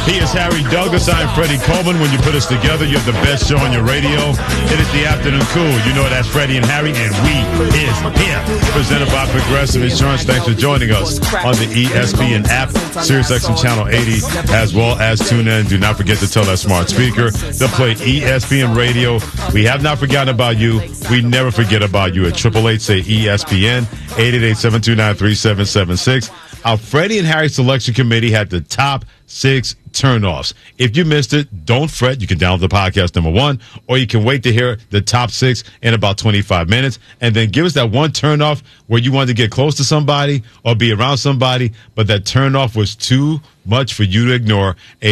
He is Harry Douglas. I'm Freddie Coleman. When you put us together, you're the best show on your radio. It is the afternoon cool. You know that's Freddie and Harry, and we is here. Presented by Progressive Insurance. Thanks for joining us on the ESPN app, SiriusXM Channel 80, as well as tune in. Do not forget to tell that smart speaker to play ESPN Radio. We have not forgotten about you. We never forget about you. At 888 say ESPN, 888-729-3776. Our Freddie and Harry selection committee had the top 6 turnoffs. If you missed it, don't fret. You can download the podcast, number 1, or you can wait to hear the top 6 in about 25 minutes, and then give us that one turnoff where you wanted to get close to somebody or be around somebody, but that turnoff was too much for you to ignore.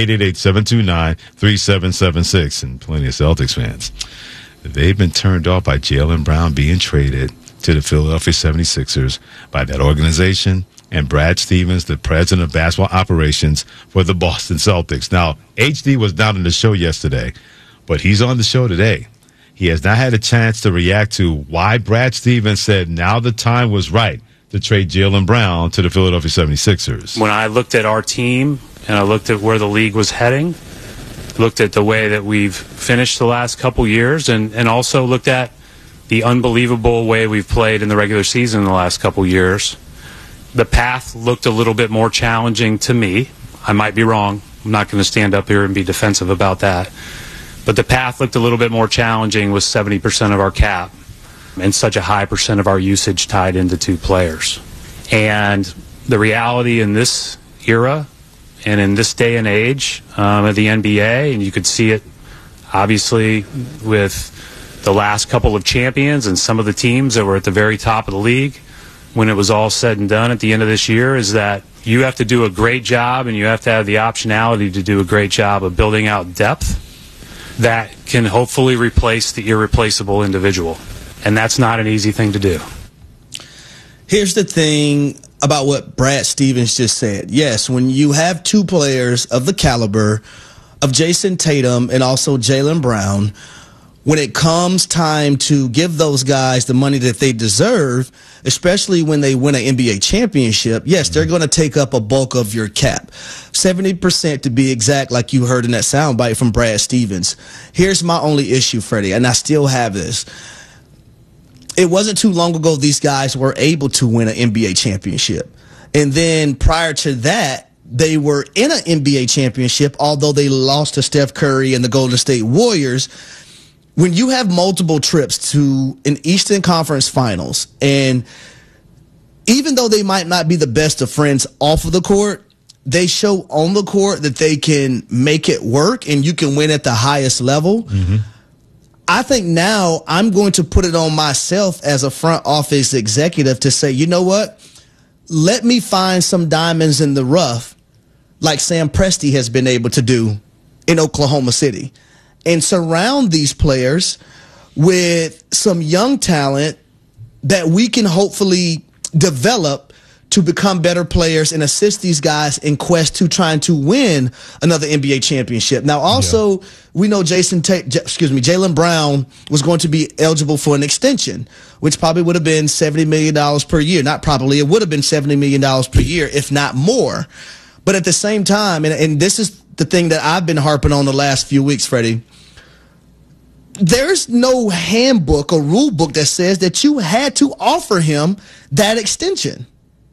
888-729-3776. And plenty of Celtics fans, they've been turned off by Jaylen Brown being traded to the Philadelphia 76ers by that organization and Brad Stevens, the president of basketball operations for the Boston Celtics. Now, HD was not on the show yesterday, but he's on the show today. He has not had a chance to react to why Brad Stevens said now the time was right to trade Jaylen Brown to the Philadelphia 76ers. When I looked at our team and I looked at where the league was heading, looked at the way that we've finished the last couple years, and also looked at the unbelievable way we've played in the regular season in the last couple years, the path looked a little bit more challenging to me. I might be wrong. I'm not going to stand up here and be defensive about that. But the path looked a little bit more challenging with 70% of our cap and such a high percent of our usage tied into 2 players. And the reality in this era and in this day and age of the NBA, and you could see it obviously with the last couple of champions and some of the teams that were at the very top of the league, when it was all said and done at the end of this year, is that you have to do a great job and you have to have the optionality to do a great job of building out depth that can hopefully replace the irreplaceable individual. And that's not an easy thing to do. Here's the thing about what Brad Stevens just said. Yes, when you have 2 players of the caliber of Jason Tatum and also Jaylen Brown, when it comes time to give those guys the money that they deserve, especially when they win an NBA championship, yes, they're going to take up a bulk of your cap. 70% to be exact, like you heard in that soundbite from Brad Stevens. Here's my only issue, Freddie, and I still have this. It wasn't too long ago these guys were able to win an NBA championship. And then prior to that, they were in an NBA championship, although they lost to Steph Curry and the Golden State Warriors. When you have multiple trips to an Eastern Conference Finals, and even though they might not be the best of friends off of the court, they show on the court that they can make it work and you can win at the highest level. Mm-hmm. I think now I'm going to put it on myself as a front office executive to say, you know what? Let me find some diamonds in the rough like Sam Presti has been able to do in Oklahoma City, and surround these players with some young talent that we can hopefully develop to become better players and assist these guys in quest to trying to win another NBA championship. Now, also, we know Jaylen Brown was going to be eligible for an extension, which probably would have been $70 million per year. Not probably, it would have been $70 million per year, if not more. But at the same time, and this is the thing that I've been harping on the last few weeks, Freddie, there's no handbook or rule book that says that you had to offer him that extension.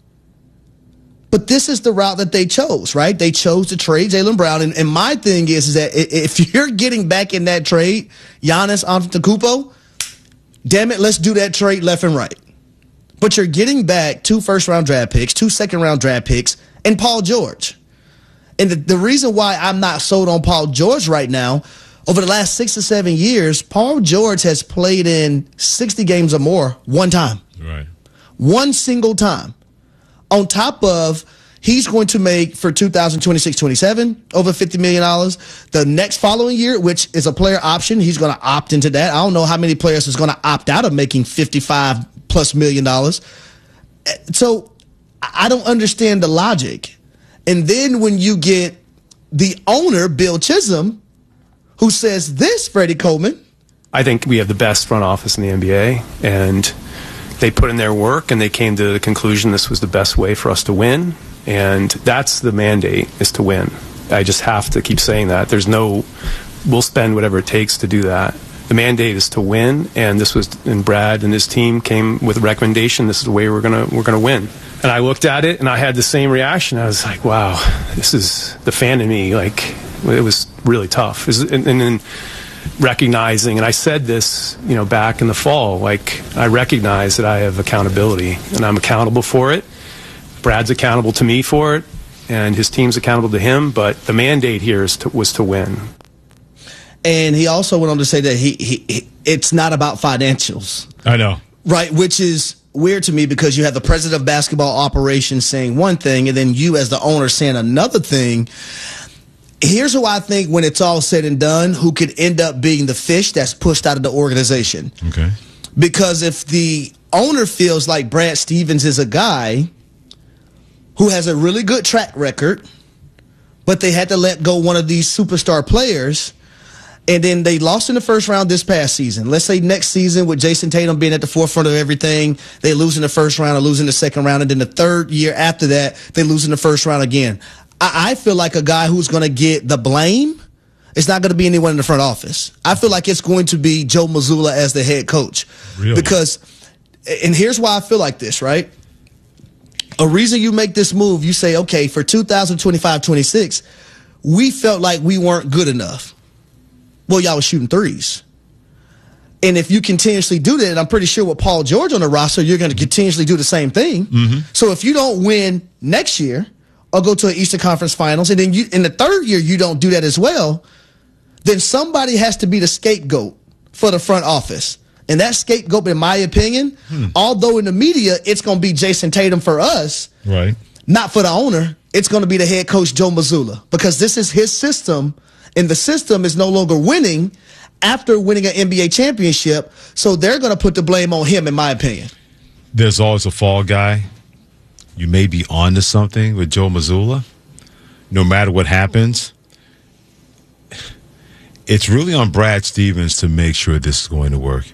But this is the route that they chose, right? They chose to trade Jaylen Brown. And my thing is that if you're getting back in that trade, Giannis Antetokounmpo, damn it, let's do that trade left and right. But you're getting back 2 first-round draft picks, 2 second-round draft picks, and Paul George. And the reason why I'm not sold on Paul George right now, over the last 6 to 7 years, Paul George has played in 60 games or more one time. Right. One single time. On top of, he's going to make for 2026-27 over $50 million. The next following year, which is a player option, he's going to opt into that. I don't know how many players is going to opt out of making $55+ million. So I don't understand the logic. And then when you get the owner, Bill Chisholm, who says this, Freddie Coleman. I think we have the best front office in the NBA, and they put in their work and they came to the conclusion this was the best way for us to win, and that's the mandate, is to win. I just have to keep saying that. We'll spend whatever it takes to do that. The mandate is to win, and Brad and his team came with a recommendation. This is the way we're gonna win. And I looked at it, and I had the same reaction. I was like, wow, this is the fan in me. Like, it was really tough. And then recognizing, and I said this, back in the fall, like, I recognize that I have accountability, and I'm accountable for it. Brad's accountable to me for it, and his team's accountable to him. But the mandate here was to win. And he also went on to say that he it's not about financials. I know. Right, which is weird to me because you have the president of basketball operations saying one thing and then you as the owner saying another thing. Here's who I think, when it's all said and done, who could end up being the fish that's pushed out of the organization. Okay. Because if the owner feels like Brad Stevens is a guy who has a really good track record, but they had to let go one of these superstar players, and then they lost in the first round this past season. Let's say next season, with Jason Tatum being at the forefront of everything, they lose in the first round or lose in the second round, and then the third year after that, they lose in the first round again. I feel like a guy who's going to get the blame, it's not going to be anyone in the front office. I feel like it's going to be Joe Mazzulla as the head coach. Really? Because, and here's why I feel like this, right? A reason you make this move, you say, okay, for 2025-26, we felt like we weren't good enough. Well, y'all was shooting threes. And if you continuously do that, and I'm pretty sure with Paul George on the roster, you're going to continuously do the same thing. Mm-hmm. So if you don't win next year or go to an Eastern Conference Finals, and then in the third year you don't do that as well, then somebody has to be the scapegoat for the front office. And that scapegoat, in my opinion, although in the media it's going to be Jason Tatum for us, right? Not for the owner, it's going to be the head coach, Joe Mazzulla, because this is his system. And the system is no longer winning after winning an NBA championship. So they're going to put the blame on him, in my opinion. There's always a fall guy. You may be on to something with Joe Mazzulla. No matter what happens, it's really on Brad Stevens to make sure this is going to work.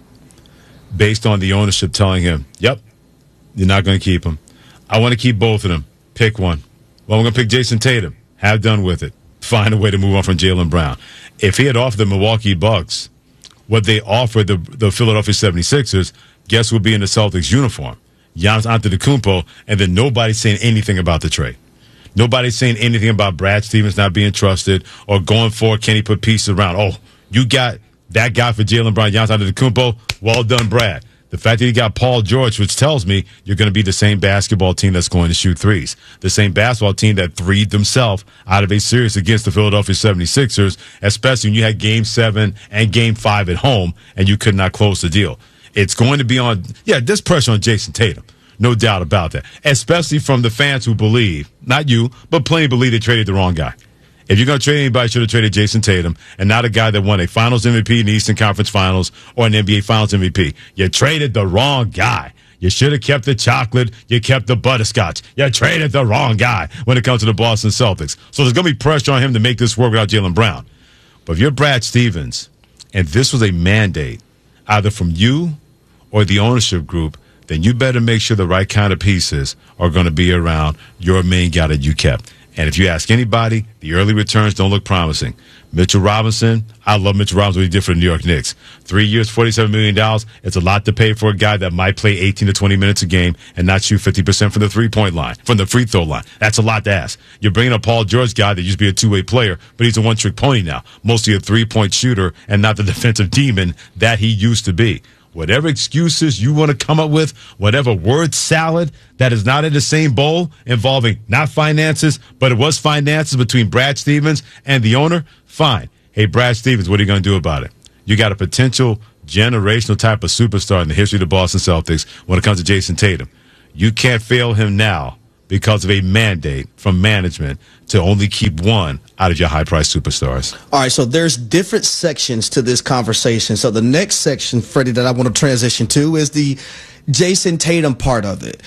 Based on the ownership telling him, yep, you're not going to keep him. I want to keep both of them. Pick one. Well, I'm going to pick Jason Tatum. Have done with it. Find a way to move on from Jaylen Brown. If he had offered the Milwaukee Bucks what they offered the Philadelphia 76ers, guess who would be in the Celtics uniform? Giannis Antetokounmpo, and then nobody's saying anything about the trade. Nobody's saying anything about Brad Stevens not being trusted or going forward, can he put pieces around? Oh, you got that guy for Jaylen Brown, Giannis Antetokounmpo? Well done, Brad. The fact that you got Paul George, which tells me you're going to be the same basketball team that's going to shoot threes. The same basketball team that threed themselves out of a series against the Philadelphia 76ers, especially when you had Game 7 and Game 5 at home and you could not close the deal. It's going to be on, there's pressure on Jason Tatum. No doubt about that. Especially from the fans who believe, not you, but plenty believe they traded the wrong guy. If you're going to trade anybody, you should have traded Jason Tatum and not a guy that won a Finals MVP in the Eastern Conference Finals or an NBA Finals MVP. You traded the wrong guy. You should have kept the chocolate. You kept the butterscotch. You traded the wrong guy when it comes to the Boston Celtics. So there's going to be pressure on him to make this work without Jaylen Brown. But if you're Brad Stevens and this was a mandate either from you or the ownership group, then you better make sure the right kind of pieces are going to be around your main guy that you kept. And if you ask anybody, the early returns don't look promising. Mitchell Robinson, I love Mitchell Robinson, what he did for the New York Knicks. 3 years, $47 million. It's a lot to pay for a guy that might play 18 to 20 minutes a game and not shoot 50% from the three-point line, from the free throw line. That's a lot to ask. You're bringing a Paul George guy that used to be a two-way player, but he's a one-trick pony now. Mostly a three-point shooter and not the defensive demon that he used to be. Whatever excuses you want to come up with, whatever word salad that is not in the same bowl involving not finances, but it was finances between Brad Stevens and the owner, fine. Hey, Brad Stevens, what are you going to do about it? You got a potential generational type of superstar in the history of the Boston Celtics when it comes to Jason Tatum. You can't fail him now because of a mandate from management to only keep one out of your high-priced superstars. All right, so there's different sections to this conversation. So the next section, Freddie, that I want to transition to is the Jason Tatum part of it.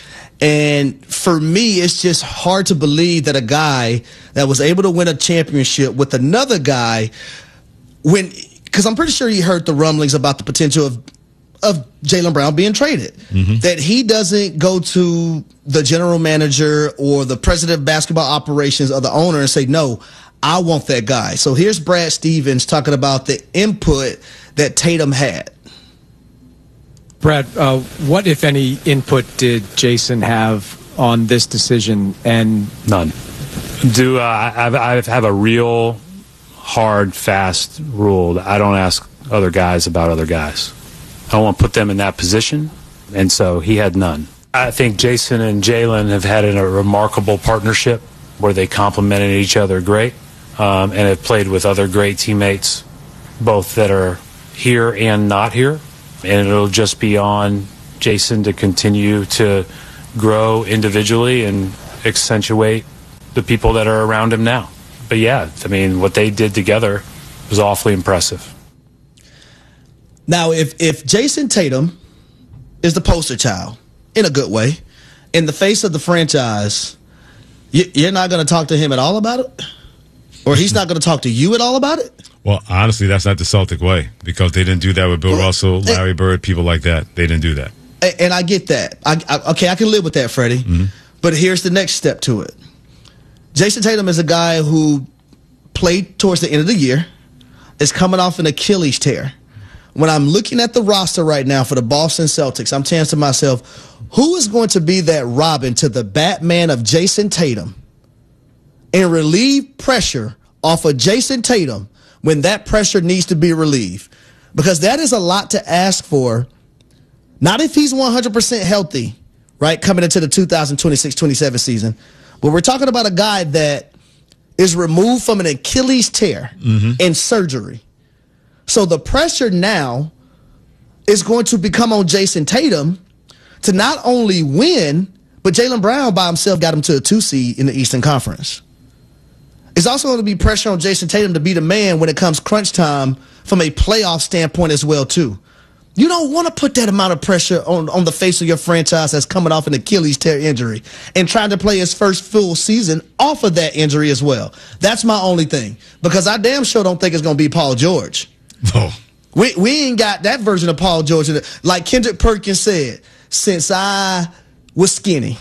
And for me, it's just hard to believe that a guy that was able to win a championship with another guy, because I'm pretty sure he heard the rumblings about the potential of Jaylen Brown being traded, that he doesn't go to the general manager or the president of basketball operations or the owner and say, no, I want that guy. So here's Brad Stevens talking about the input that Tatum had. Brad, what, if any, input did Jason have on this decision? And none. I have a real hard, fast rule that I don't ask other guys about other guys. I don't want to put them in that position, and so he had none. I think Jason and Jalen have had a remarkable partnership where they complemented each other great, and have played with other great teammates, both that are here and not here. And it'll just be on Jason to continue to grow individually and accentuate the people that are around him now. But yeah, I mean, what they did together was awfully impressive. Now, if Jason Tatum is the poster child, in a good way, in the face of the franchise, you're not going to talk to him at all about it? Or he's not going to talk to you at all about it? Well, honestly, that's not the Celtic way, because they didn't do that with Bill Russell, Larry Bird, people like that. They didn't do that. And I get that. I can live with that, Freddie. Mm-hmm. But here's the next step to it. Jason Tatum is a guy who played towards the end of the year, is coming off an Achilles tear. When I'm looking at the roster right now for the Boston Celtics, I'm saying to myself, who is going to be that Robin to the Batman of Jason Tatum and relieve pressure off of Jason Tatum when that pressure needs to be relieved? Because that is a lot to ask for. Not if he's 100% healthy, right, coming into the 2026-27 season. But we're talking about a guy that is removed from an Achilles tear in surgery. So the pressure now is going to become on Jason Tatum to not only win, but Jaylen Brown by himself got him to a 2 seed in the Eastern Conference. It's also going to be pressure on Jason Tatum to be the man when it comes crunch time from a playoff standpoint as well, too. You don't want to put that amount of pressure on the face of your franchise that's coming off an Achilles tear injury and trying to play his first full season off of that injury as well. That's my only thing, because I damn sure don't think it's going to be Paul George. No. We ain't got that version of Paul George. Like Kendrick Perkins said, since I was skinny,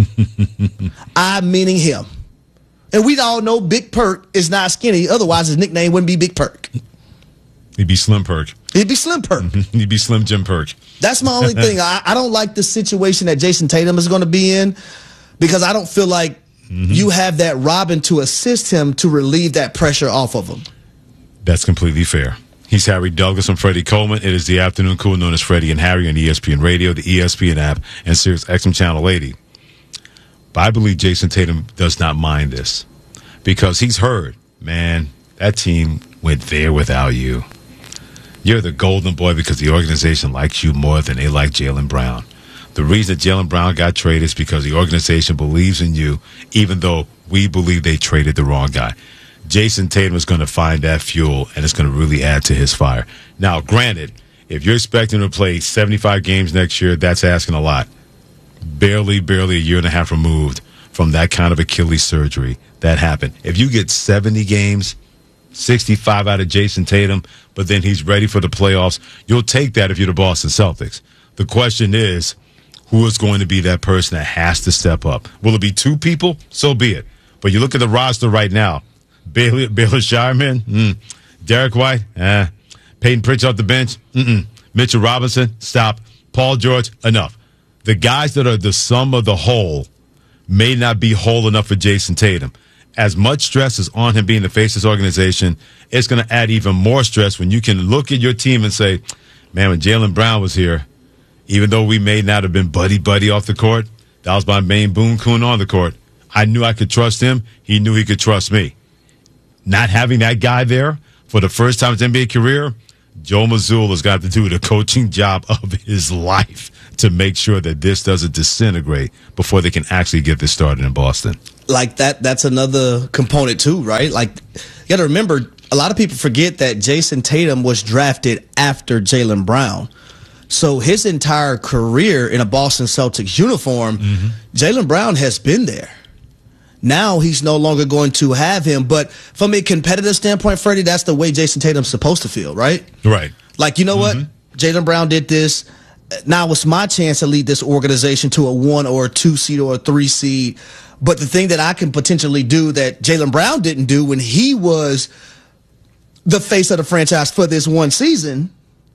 I meaning him. And we all know Big Perk is not skinny. Otherwise, his nickname wouldn't be Big Perk. He'd be Slim Perk. He'd be Slim Perk. He'd be Slim Jim Perk. That's my only thing. I don't like the situation that Jason Tatum is going to be in, because I don't feel like you have that Robin to assist him to relieve that pressure off of him. That's completely fair. He's Harry Douglas. I'm Freddie Coleman. It is the Afternoon Cool, known as Freddie and Harry on ESPN Radio, the ESPN app, and Sirius XM Channel 80. But I believe Jason Tatum does not mind this, because he's heard, man, that team went there without you. You're the golden boy because the organization likes you more than they like Jaylen Brown. The reason Jaylen Brown got traded is because the organization believes in you, even though we believe they traded the wrong guy. Jason Tatum is going to find that fuel, and it's going to really add to his fire. Now, granted, if you're expecting to play 75 games next year, that's asking a lot. Barely a year and a half removed from that kind of Achilles surgery that happened. If you get 70 games, 65 out of Jason Tatum, but then he's ready for the playoffs, you'll take that if you're the Boston Celtics. The question is, who is going to be that person that has to step up? Will it be 2 people? So be it. But you look at the roster right now. Baylor Shireman, Derek White, Peyton Pritchard off the bench, Mitchell Robinson, stop. Paul George, enough. The guys that are the sum of the whole may not be whole enough for Jason Tatum. As much stress is on him being the face of this organization, it's going to add even more stress when you can look at your team and say, man, when Jaylen Brown was here, even though we may not have been buddy off the court, that was my main boon coon on the court. I knew I could trust him. He knew he could trust me. Not having that guy there for the first time in his NBA career, Joe Mazzulla has got to do the coaching job of his life to make sure that this doesn't disintegrate before they can actually get this started in Boston. Like that's another component too, right? Like, you got to remember, a lot of people forget that Jason Tatum was drafted after Jaylen Brown. So his entire career in a Boston Celtics uniform, Jaylen Brown has been there. Now he's no longer going to have him. But from a competitive standpoint, Freddie, that's the way Jason Tatum's supposed to feel, right? Right. Like, you know what? Jaylen Brown did this. now it's my chance to lead this organization to a 1 or a 2 seed or a 3 seed. But the thing that I can potentially do that Jaylen Brown didn't do when he was the face of the franchise for this one season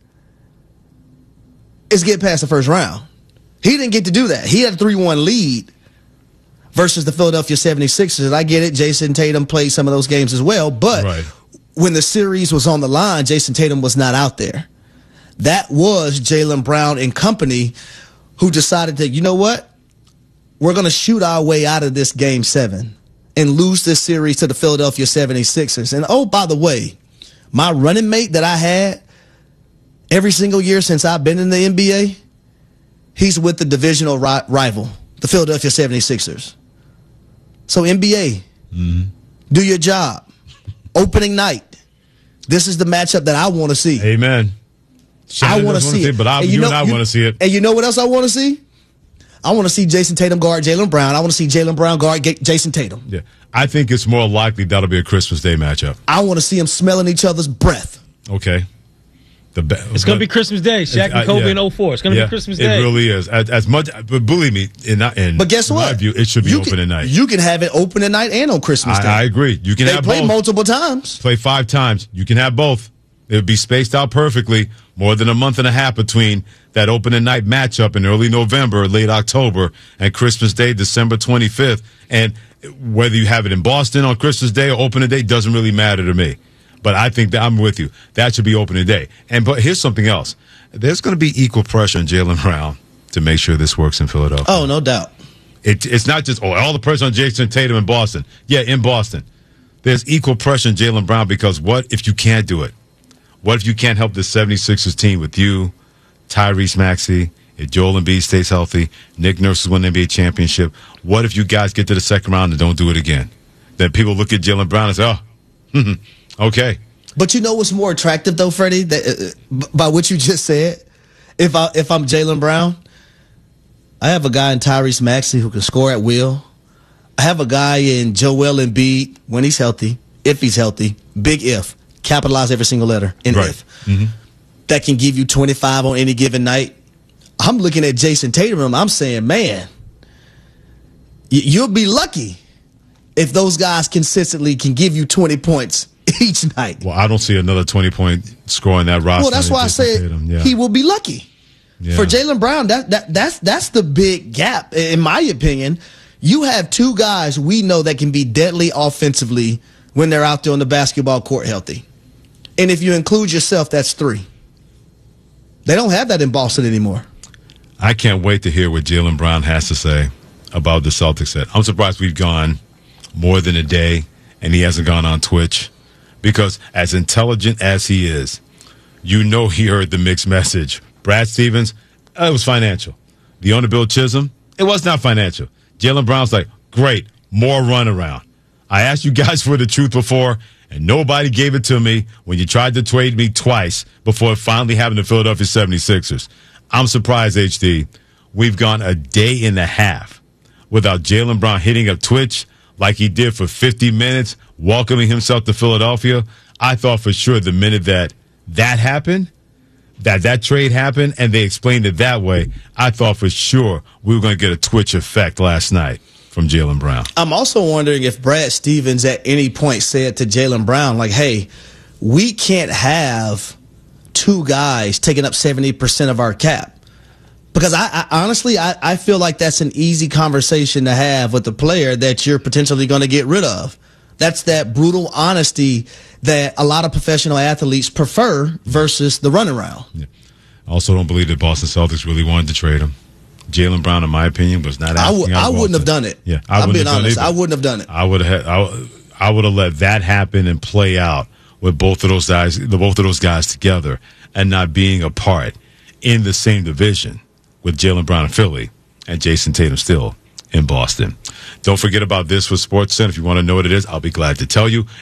is get past the first round. He didn't get to do that. He had a 3-1 lead versus the Philadelphia 76ers. I get it. Jason Tatum played some of those games as well. But when the series was on the line, Jason Tatum was not out there. That was Jaylen Brown and company who decided that, you know what? We're going to shoot our way out of this Game 7 and lose this series to the Philadelphia 76ers. And, oh, by the way, my running mate that I had every single year since I've been in the NBA, he's with the divisional rival, the Philadelphia 76ers. So, NBA, do your job. Opening night. This is the matchup that I want to see. Amen. I want to see it. But you and I want to see it. And you know what else I want to see? I want to see Jason Tatum guard Jaylen Brown. I want to see Jaylen Brown guard Jason Tatum. Yeah, I think it's more likely that'll be a Christmas Day matchup. I want to see them smelling each other's breath. Okay. It's going to be Christmas Day. Shaq and Kobe in 04. It's going to be Christmas Day. It really is. As much, but believe me, but guess what? In my view, it should be open at night. You can have it open at night and on Christmas Day. I agree. You can have both. They play multiple times. Play 5 times. You can have both. It would be spaced out perfectly. More than a month and a half between that opening night matchup in early November, late October, and Christmas Day, December 25th. And whether you have it in Boston on Christmas Day or opening day doesn't really matter to me. But I think that I'm with you. That should be opening day. But here's something else. There's going to be equal pressure on Jaylen Brown to make sure this works in Philadelphia. Oh, no doubt. It's not just, all the pressure on Jason Tatum in Boston. Yeah, in Boston. There's equal pressure on Jaylen Brown because what if you can't do it? What if you can't help the 76ers team with you, Tyrese Maxey, if Joel Embiid stays healthy, Nick Nurse has won the NBA championship? What if you guys get to the second round and don't do it again? Then people look at Jaylen Brown and say, okay. But you know what's more attractive, though, Freddie, by what you just said? If I'm Jaylen Brown, I have a guy in Tyrese Maxey who can score at will. I have a guy in Joel Embiid when he's healthy, if he's healthy, big if. Capitalize every single letter in if. That can give you 25 on any given night. I'm looking at Jason Tatum. I'm saying, man, you'll be lucky if those guys consistently can give you 20 points each night. Well, I don't see another 20-point score in that roster. Well, that's why I say he will be lucky. Yeah. For Jaylen Brown, that's the big gap, in my opinion. You have 2 guys we know that can be deadly offensively when they're out there on the basketball court healthy. And if you include yourself, that's 3. They don't have that in Boston anymore. I can't wait to hear what Jaylen Brown has to say about the Celtics set. I'm surprised we've gone more than a day and he hasn't gone on Twitch, because as intelligent as he is, you know he heard the mixed message. Brad Stevens, it was financial. The owner, Bill Chisholm, it was not financial. Jaylen Brown's like, great, more runaround. I asked you guys for the truth before, and nobody gave it to me when you tried to trade me twice before it finally happened to Philadelphia 76ers. I'm surprised, HD. We've gone a day and a half without Jaylen Brown hitting up Twitch like he did for 50 minutes, welcoming himself to Philadelphia. I thought for sure the minute that happened, that trade happened, and they explained it that way, I thought for sure we were going to get a Twitch effect last night from Jaylen Brown. I'm also wondering if Brad Stevens at any point said to Jaylen Brown, like, hey, we can't have 2 guys taking up 70% of our cap. Because I honestly feel like that's an easy conversation to have with the player that you're potentially going to get rid of. That's that brutal honesty that a lot of professional athletes prefer versus the runaround. Yeah. I also don't believe that Boston Celtics really wanted to trade him. Jaylen Brown, in my opinion, was not asking. I wouldn't have done it. Yeah, I'm being honest. I wouldn't have done it. I would have let that happen and play out with both of those guys together and not being apart in the same division with Jaylen Brown in Philly and Jason Tatum still in Boston. Don't forget about this with SportsCenter. If you want to know what it is, I'll be glad to tell you.